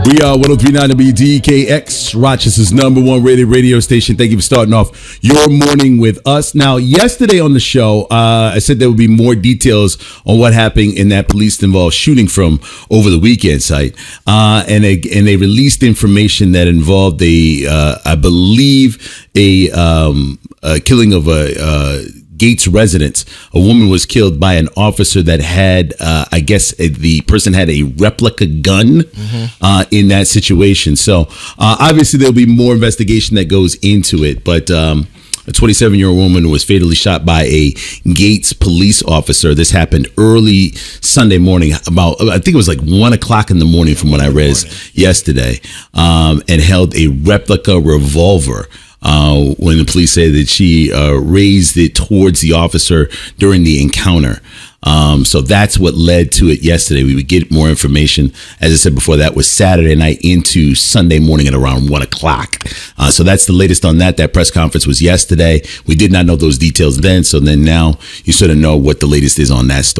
We are 103.9 WDKX, Rochester's #1 rated radio station. Thank you for starting off your morning with us. Now, yesterday on the show, I said there would be more details on what happened in that police-involved shooting from over the weekend site. And they released information that involved I believe, a killing of a Gates residence. A woman was killed by an officer that had, I guess the person had a replica gun in that situation. So obviously there'll be more investigation that goes into it. But a 27-year-old woman was fatally shot by a Gates police officer. This happened early Sunday morning, about, I think it was like 1 o'clock in the morning from what I read yesterday, and held a replica revolver. When the police say that she raised it towards the officer during the encounter. So that's what led to it yesterday. We would get more information. As I said before, that was Saturday night into Sunday morning at around 1 o'clock. So that's the latest on that. That press conference was yesterday. We did not know those details then. So then now you sort of know what the latest is on that story.